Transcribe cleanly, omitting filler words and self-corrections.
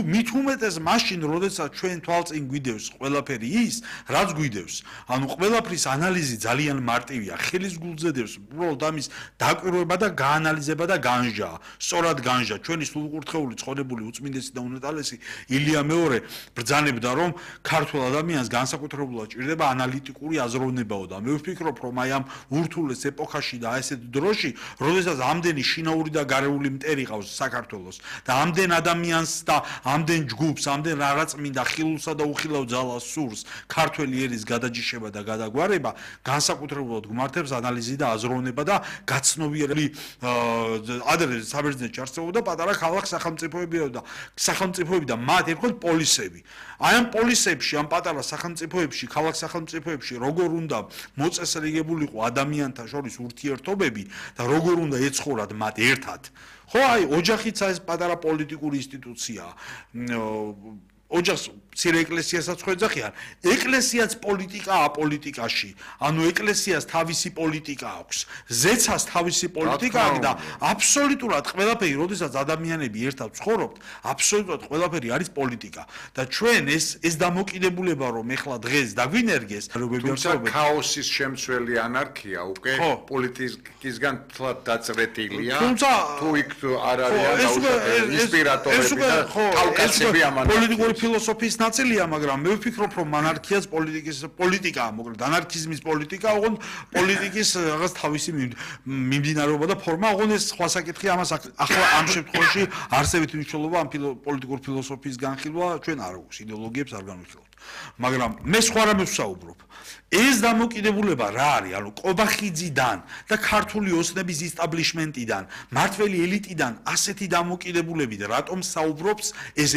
მით უმეტეს მაშინ, როდესაც ჩვენ თვალწინ გვიდევს ყველაფერი ის, რაც გვიდევს. ანუ ყველაფრის ანალიზი ძალიან მარტივია, ხელის გულზედებს, უბრალოდ ამის დაკვირვება და გაანალიზება და განსჯა. სწორად განსჯა. ჩვენი სრულყურთხეული ცხოვრებული უწმინდესი და უნეტარესი ილია მეორე ბრძანებდა, რომ ქართულ ადამიანს განსაკუთრებულად ჭირდება ანალიტიკური აზროვნებაო და მე ვფიქრობ, რომ აი ამ ურთულეს ეპოქაში და ესეთ დროში, როდესაც ამდენი შინაური და გარეული მტერი ყავს საქართველოს და ამდენ ადამიანს და ამდენ ჯგუფს, ამდენ რაღაცმინდა ხილულსა და უხილავ ძალას სურს ქართველი ერის გადაჯიშება და გადაგვარება, განსაკუთრებულად გმართებს ანალიზი და აზროვნება და გაცნობიერება. ადრე საბერძნეთში არსებობდა პატარა ქალაქ სახელმწიფოები და მათ ერქვა პოლისები. აი ამ პოლისებში, ამ პატარა სახელმწიფოებში, ქალაქ სახელმწიფოებში როგორ უნდა მოწესრიგებულიყო ადამიანთა შორის ურთიერთობები და როგორ უნდა ეცხოვრათ მათ ერთად. ხო, აი ოჯახიც ეს პატარა პოლიტიკური ინსტიტუციაა. ოჯახს მცირე ეკლესიასაც ხო ეძახიან. ეკლესიაც პოლიტიკაა პოლიტიკაში. ანუ ეკლესიას თავისი პოლიტიკა აქვს. ზეცას თავისი პოლიტიკა აქვს და აბსოლუტურად ყველაფერი, როდესაც ადამიანები ერთად ცხოვრობთ, აბსოლუტურად ყველაფერი არის პოლიტიკა. და ჩვენ ეს დამოკიდებულება, რომ ეხლა დღეს დაგვინერგეს, თუმცა ქაოსის შემცველი ანარქია უკვე პოლიტიკისგან თლად დაწრეტილია. თუ იქ არ არის ინსპირატორები და კავკასიები ამან პოლიტიკური ფილოსოფიის ნაწილია, მაგრამ მე ვფიქრობ, რომ ანარქიაც პოლიტიკაა, მოკლედ ანარქიზმის პოლიტიკა, ოღონდ პოლიტიკის რაღაც თავისი მიმდინარეობა და ფორმა, ოღონდ ეს სხვა საკითხია, ამას ახლა ამ შემთხვევაში არსებითი მნიშვნელობა ამ პოლიტიკურ ფილოსოფიის განხილვა ჩვენ არ აქვს, იდეოლოგიებს არ განვიხილავთ. მაგრამ მე სხვა რამეს ვსაუბრობ. ეს დამოკიდებულება რა არის? ანუ კობახიძიდან და ქართული ოსნების ისტაბლიშმენტიდან, მართველი ელიტიდან ასეთი დამოკიდებულებით რატომ საუბრობს ეს